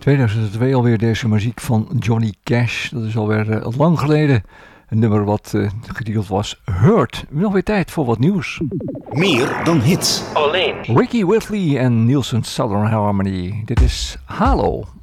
2002 alweer deze muziek van Johnny Cash. Dat is alweer lang geleden. Een nummer wat getiteld was Hurt. Nog weer tijd voor wat nieuws. Meer dan hits. Alleen. Ricky Whitley en Nielsen Southern Harmony. Dit is Halo.